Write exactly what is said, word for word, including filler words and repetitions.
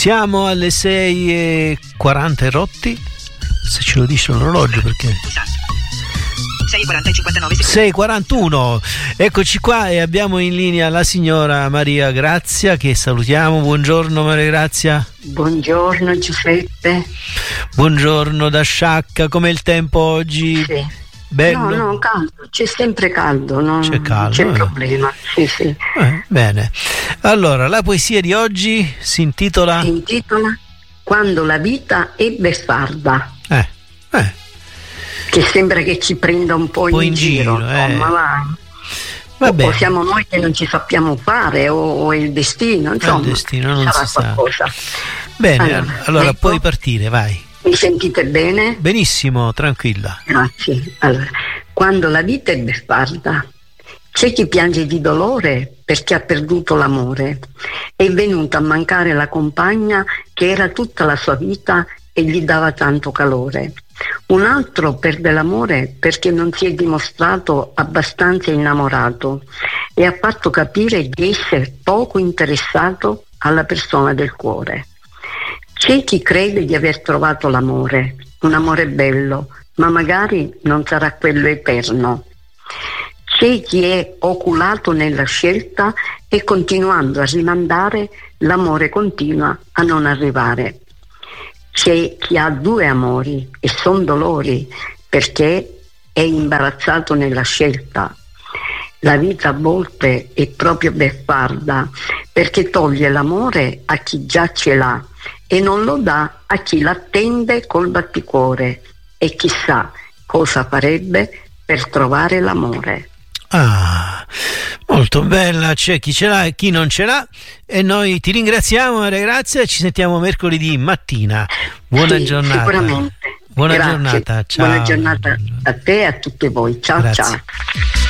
Siamo alle sei e quaranta rotti, se ce lo dice l'orologio, perché sei e quaranta e cinquantanove secondi. sei e quarantuno. Eccoci qua e abbiamo in linea la signora Maria Grazia, che salutiamo. Buongiorno Maria Grazia. Buongiorno Giuseppe. Buongiorno da Sciacca, com'è il tempo oggi? Sì. Bello? No, no, caldo, c'è sempre caldo, no? C'è caldo, c'è eh. problema. Sì, sì. Eh, bene. Allora, la poesia di oggi si intitola Si intitola Quando la vita è beffarda. Eh, eh. Che sembra che ci prenda un po' in, po' in giro, giro, eh. insomma, va. Vabbè. O siamo noi che non ci sappiamo fare, o, o è il destino, insomma. Il destino non sarà si sa. qualcosa. Bene, Allora, allora ecco. puoi partire, vai. Mi sentite bene? Benissimo, tranquilla. Grazie. Allora, quando la vita è beffarda, c'è chi piange di dolore perché ha perduto l'amore. È venuta a mancare la compagna che era tutta la sua vita e gli dava tanto calore. Un altro perde l'amore perché non si è dimostrato abbastanza innamorato e ha fatto capire di essere poco interessato alla persona del cuore. C'è chi crede di aver trovato l'amore, un amore bello, ma magari non sarà quello eterno. C'è chi è oculato nella scelta e continuando a rimandare, l'amore continua a non arrivare. C'è chi ha due amori e son dolori perché è imbarazzato nella scelta. La vita a volte è proprio beffarda perché toglie l'amore a chi già ce l'ha e non lo dà a chi l'attende col batticuore e chissà cosa farebbe per trovare l'amore. Ah, molto bella, c'è chi ce l'ha e chi non ce l'ha e noi ti ringraziamo Maria Grazia e ci sentiamo mercoledì mattina. Buona Sì, giornata. Sicuramente. Buona Grazie. giornata, ciao. Buona giornata a te e a tutti voi. Ciao. Grazie. Ciao.